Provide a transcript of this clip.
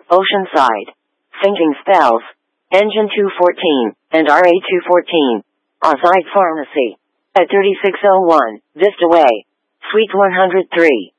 Oceanside, Sinking Spells, Engine 214, and RA 214. Ozide Pharmacy. At 3601, Vista Way, Suite 103.